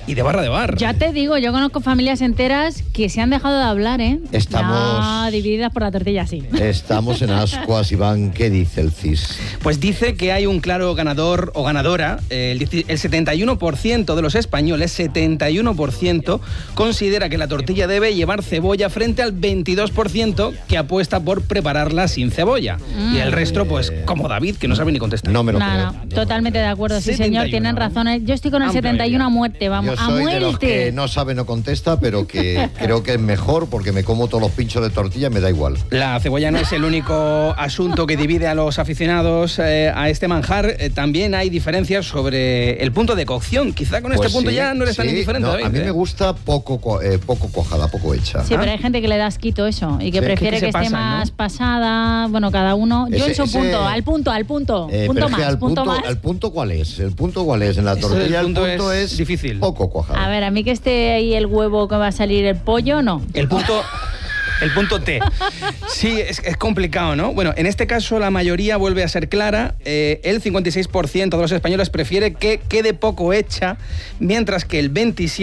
y de barra de bar. Ya te digo, yo conozco familias enteras que se han dejado de hablar, ¿eh? Estamos... Ya divididas por la tortilla, sí. Estamos en ascuas, Iván. ¿Qué dice el CIS? Pues dice que hay un claro ganador o ganadora. El 71% de los españoles, 71%, considera que la tortilla debe llevar cebolla frente al 22% que apuesta por prepararla sin cebolla. Y el resto, pues, como David, que no sabe ni contestar. No me lo creo. No, totalmente de acuerdo, sí 71, señor, tienen razón. Yo estoy con el Amplia 71 a muerte, vamos, Yo a soy muerte. de los que no sabe, no contesta, pero que creo que es mejor porque me como todos los pinchos de tortilla, me da igual. La cebolla no es el único asunto que divide a los aficionados a este manjar. También hay diferencias sobre el punto de cocción. Quizá con este punto sí, ya no eres tan sí. indiferente, No, David, a mí me gusta poco cuajada, poco hecha. Sí, pero hay gente que le da asquito eso y que prefiere que que se esté pasan, más ¿no? pasada. Bueno, cada uno. Yo eso al punto. Punto Pero es más, que punto más. ¿el punto cuál es? ¿El punto cuál es? En la Eso tortilla del el punto punto es es difícil. poco cuajada. A ver, a mí que esté ahí el huevo que va a salir el pollo, no. El punto T. Sí, es complicado, ¿no? Bueno, en este caso la mayoría vuelve a ser clara. El 56% de los españoles prefiere que quede poco hecha, mientras que el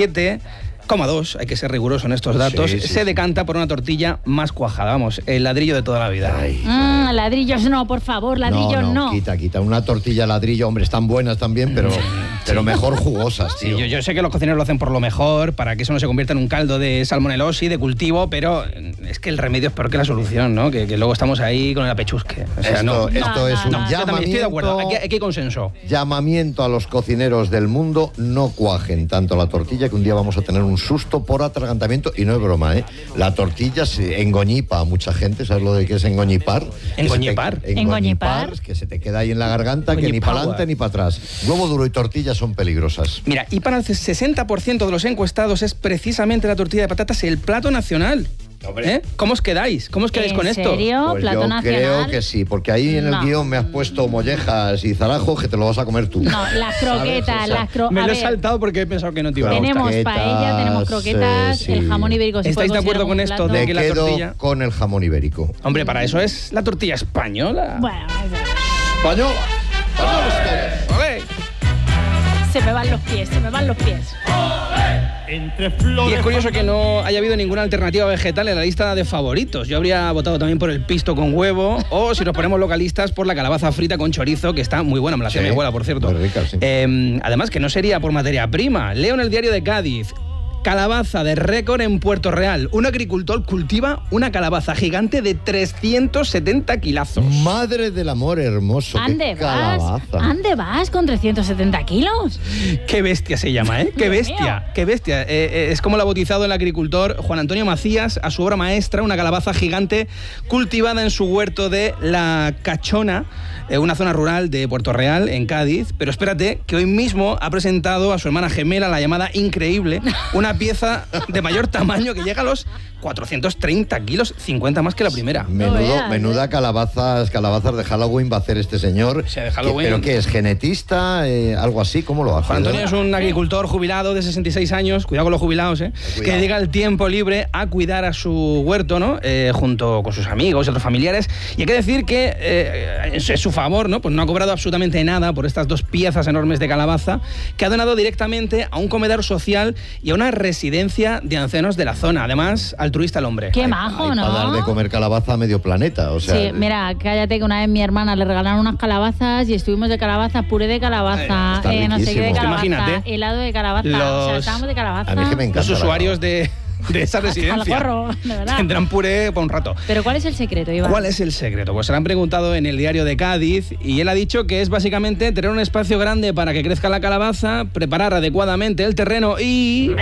27,2%, hay que ser riguroso en estos datos, se decanta por una tortilla más cuajada. Vamos, el ladrillo de toda la vida. Ladrillos no, por favor, ladrillos no. Quita. Una tortilla ladrillo, hombre, están buenas también, pero mejor jugosas, tío. Sí, yo sé que los cocineros lo hacen por lo mejor, para que eso no se convierta en un caldo de salmonelosis, de cultivo, pero es que el remedio es peor que la solución, ¿no? Que luego estamos ahí con el apechusque. O sea, esto es un yo también llamamiento. estoy de acuerdo, aquí hay consenso. Llamamiento a los cocineros del mundo: no cuajen tanto la tortilla, que un día vamos a tener un susto por atragantamiento, y no es broma, ¿eh? La tortilla se engoñipa a mucha gente, ¿sabes lo de qué es engoñipar? ¿Engoñipar? Engoñipar. Que se te queda ahí en la garganta, que ni para adelante ni para atrás. Huevo duro y tortilla son peligrosas. Mira, y para el 60% de los encuestados es precisamente la tortilla de patatas el plato nacional. ¿Cómo os quedáis? ¿Cómo os quedáis con esto? ¿En serio? Pues ¿Plato yo nacional? creo que sí, porque ahí en el guión me has puesto mollejas y zarajos que te lo vas a comer tú. No, las croquetas, Me lo he saltado porque he pensado que no te iba a gustar. Tenemos paella, tenemos croquetas, sí. el jamón ibérico. ¿Estáis de acuerdo con esto de que la tortilla? Con el jamón ibérico. Hombre, para eso es la tortilla española. Bueno, ¡Española! ¡Olé! se me van los pies. Y es curioso que no haya habido ninguna alternativa vegetal en la lista de favoritos. Yo habría votado también por el pisto con huevo, o si nos ponemos localistas, por la calabaza frita con chorizo, que está muy buena, me la hacía mi abuela, por cierto. Muy rica, sí. Además, que no sería por materia prima. Leo en el diario de Cádiz: calabaza de récord en Puerto Real. Un agricultor cultiva una calabaza gigante de 370 kilazos. Madre del amor hermoso. ¿Ande vas con 370 kilos? Qué bestia se llama, ¿eh? Qué bestia, qué bestia. Es como lo ha bautizado el agricultor Juan Antonio Macías a su obra maestra, una calabaza gigante cultivada en su huerto de La Cachona, una zona rural de Puerto Real, en Cádiz. Pero espérate, que hoy mismo ha presentado a su hermana gemela, la llamada Increíble, una pieza de mayor tamaño que llega a los 430 kilos, 50 más que la primera. Menuda calabazas de Halloween va a hacer este señor. O sea, de Halloween. ¿Pero qué es? ¿Genetista? ¿Algo así? ¿Cómo lo hace? Juan Antonio es un agricultor jubilado de 66 años, cuidado con los jubilados, que dedica el tiempo libre a cuidar a su huerto, ¿no? Junto con sus amigos y otros familiares. Y hay que decir que es su favor, ¿no? Pues no ha cobrado absolutamente nada por estas dos piezas enormes de calabaza, que ha donado directamente a un comedor social y a una residencia de ancianos de la zona. Además, altruista el hombre. Qué majo, ¿no? Para dar de comer calabaza a medio planeta, o sea... Sí, mira, cállate, que una vez mi hermana le regalaron unas calabazas y estuvimos de calabaza, puré de calabaza, no sé qué de calabaza, imagínate, helado de calabaza, o sea, estábamos de calabaza. A mí que me encanta. Los usuarios de esa residencia tendrán puré por un rato. ¿Pero cuál es el secreto, Iván? ¿Cuál es el secreto? Pues se lo han preguntado en el diario de Cádiz y él ha dicho que es básicamente tener un espacio grande para que crezca la calabaza, preparar adecuadamente el terreno y...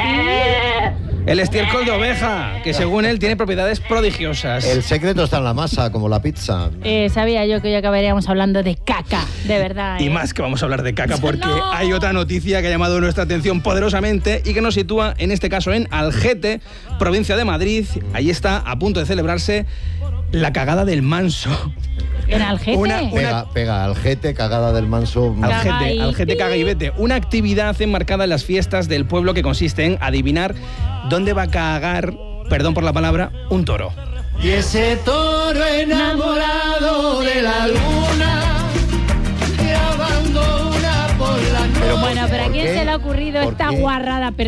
el estiércol de oveja, que según él tiene propiedades prodigiosas. El secreto está en la masa, como la pizza. Sabía yo que hoy acabaríamos hablando de caca, de verdad. Y más que vamos a hablar de caca, porque hay otra noticia que ha llamado nuestra atención poderosamente y que nos sitúa, en este caso, en Algete, provincia de Madrid. Ahí está a punto de celebrarse la cagada del Manso. ¿En Algete? Pega, Algete, cagada del Manso. Algete, caga y vete. Una actividad enmarcada en las fiestas del pueblo que consiste en adivinar dónde va a cagar, perdón por la palabra, un toro. Y ese toro enamorado de la luna, que abandona por la noche. Bueno, pero ¿a quién se le ha ocurrido esta guarrada?